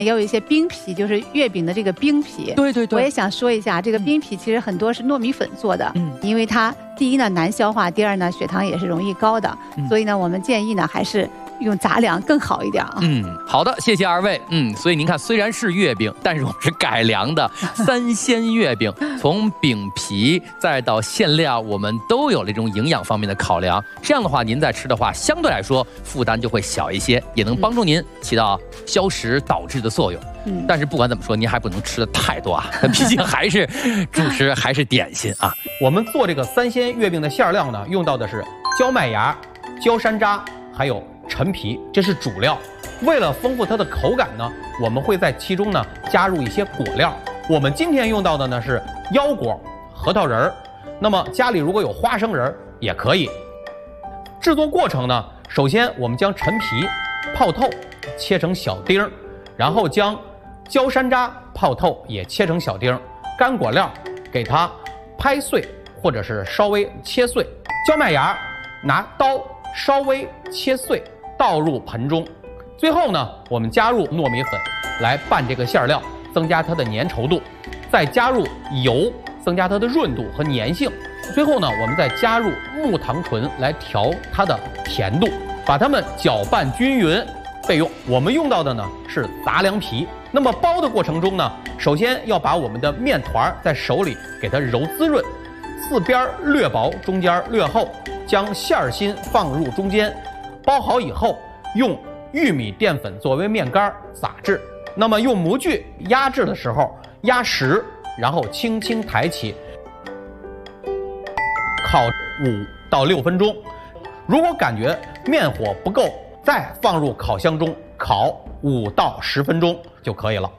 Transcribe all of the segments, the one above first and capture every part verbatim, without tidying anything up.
也有一些冰皮，就是月饼的这个冰皮。 对对对， 我也想说一下，这个冰皮其实很多是糯米粉做的， 嗯， 因为它第一呢难消化，第二呢血糖也是容易高的， 嗯、 所以呢我们建议呢还是用杂粮更好一点啊。 嗯，好的，谢谢二位。嗯，所以您看，虽然是月饼，但是我们是改良的三鲜月饼，从饼皮再到馅料，我们都有这种营养方面的考量。这样的话，您在吃的话，相对来说负担就会小一些，也能帮助您起到消食导滞的作用。嗯，但是不管怎么说，您还不能吃的太多啊，毕竟还是主食还是点心啊。 我们做这个三鲜月饼的馅料呢，用到的是焦麦芽、焦山楂，还有陈皮，这是主料。为了丰富它的口感呢，我们会在其中呢加入一些果料。我们今天用到的呢是腰果、核桃仁儿，那么家里如果有花生仁儿也可以。制作过程呢，首先我们将陈皮泡透，切成小丁儿，然后将焦山楂泡透，也切成小丁儿，干果料给它拍碎或者是稍微切碎，焦麦芽拿刀稍微切碎，倒入盆中。最后呢，我们加入糯米粉来拌这个馅料，增加它的粘稠度，再加入油，增加它的润度和粘性。最后呢，我们再加入木糖醇来调它的甜度，把它们搅拌均匀备用。我们用到的呢是杂粮皮。那么包的过程中呢，首先要把我们的面团在手里给它揉滋润，四边略薄，中间略厚，将馅心放入中间，包好以后，用玉米淀粉作为面干撒制。那么用模具压制的时候压实，然后轻轻抬起，烤五到六分钟。如果感觉面火不够，再放入烤箱中烤五到十分钟就可以了。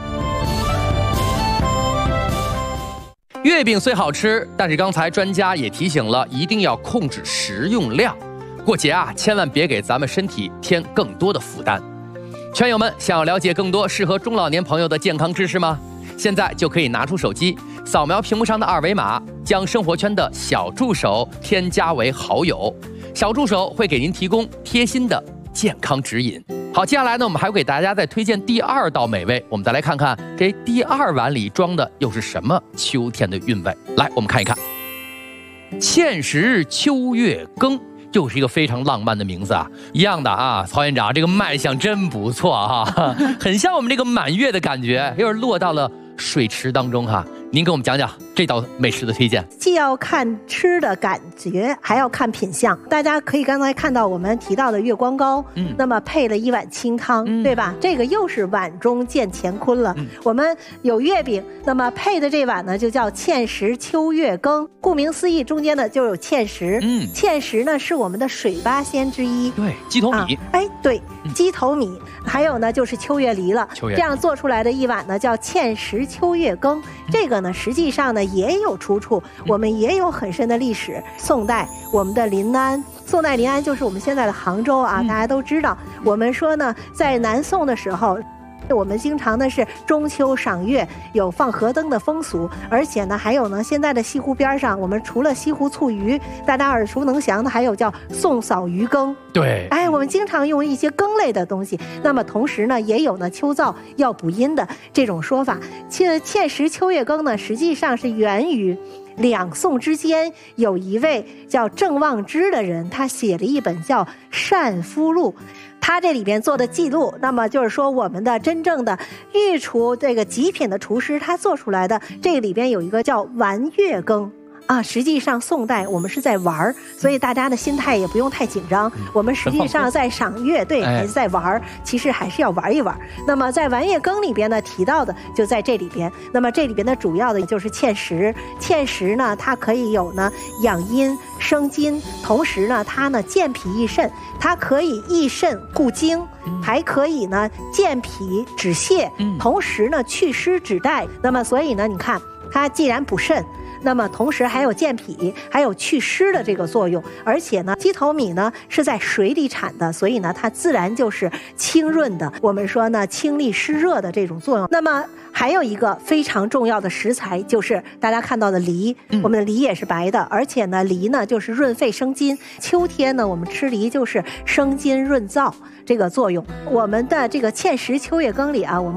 月饼虽好吃，但是刚才专家也提醒了，一定要控制食用量。过节啊，千万别给咱们身体添更多的负担。圈友们，想要了解更多适合中老年朋友的健康知识吗？现在就可以拿出手机，扫描屏幕上的二维码，将生活圈的小助手添加为好友。小助手会给您提供贴心的健康指引。好，接下来呢，我们还会给大家再推荐第二道美味。我们再来看看这第二碗里装的又是什么秋天的韵味。来，我们看一看，芡实秋月羹，又是一个非常浪漫的名字啊！一样的啊，曹院长，这个卖相真不错啊，很像我们这个满月的感觉，有点落到了水池当中哈。您给我们讲讲这道美食的推荐。 既要看吃的感觉，还要看品相。大家可以刚才看到我们提到的月光糕，嗯，那么配了一碗清汤，嗯，对吧？这个又是碗中见乾坤了。嗯，我们有月饼，那么配的这碗呢就叫芡实秋月羹。顾名思义，中间呢就有芡实。嗯，芡实呢是我们的水八仙之一， 对，鸡头米。 啊、哎，对，鸡头米。嗯，还有呢就是秋月梨了。秋月这样做出来的一碗呢叫芡实秋月羹。这个呢实际上呢也有出处，我们也有很深的历史。宋代我们的临安，宋代临安就是我们现在的杭州啊，大家都知道。我们说呢，在南宋的时候，我们经常的是中秋赏月，有放河灯的风俗，而且呢还有呢现在的西湖边上，我们除了西湖醋鱼，大家耳熟能详的还有叫宋嫂鱼羹。 对， 哎，我们经常用一些羹类的东西。那么同时呢，也有呢秋燥要补阴的这种说法。芡芡实秋月羹呢，实际上是源于两宋之间有一位叫郑望之的人，他写了一本叫《善夫录》。他这里边做的记录，那么就是说我们的真正的御厨这个极品的厨师，他做出来的这个里边有一个叫玩月羹啊。实际上宋代我们是在玩，所以大家的心态也不用太紧张。我们实际上在赏月，对，还是在玩，其实还是要玩一玩。那么在玩月羹里边呢提到的就在这里边。那么这里边的主要的就是芡实，芡实呢它可以有呢养阴生津，同时呢它呢健脾益肾，它可以益肾固精，还可以呢健脾止泻，同时呢祛湿止带。那么所以呢你看它既然补肾，那么同时还有健脾还有祛湿的这个作用。而且呢鸡头米呢是在水里产的，所以呢它自然就是清润的，我们说呢清利湿热的这种作用。那么还有一个非常重要的食材就是大家看到的梨，嗯，我们的梨也是白的，而且呢梨呢就是润肺生津，秋天呢我们吃梨就是生津润燥这个作用。我们的这个芡实秋月羹里啊，我们